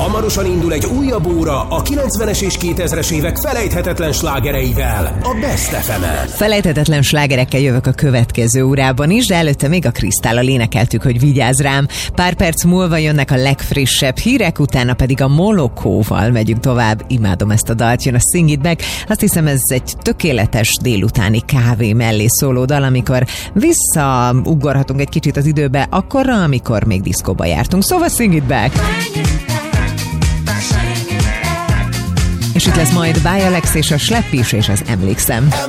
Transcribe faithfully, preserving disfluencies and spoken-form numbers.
Hamarosan indul egy újabb óra a kilencvenes és kétezres évek felejthetetlen slágereivel, a Best ef emen. Felejthetetlen slágerekkel jövök a következő órában is, de előtte még a Krisztállal énekeltük, hogy vigyázz rám. Pár perc múlva jönnek a legfrissebb hírek, utána pedig a Molokóval megyünk tovább. Imádom ezt a dalt, jön a Sing It Back. Azt hiszem, ez egy tökéletes délutáni kávé mellé szóló dal, amikor visszaugorhatunk egy kicsit az időbe, akkorra, amikor még diszkóba jártunk. Szóval Sing It Back! És itt lesz majd Báj Alex és a Slepp is, és az Emlékszem.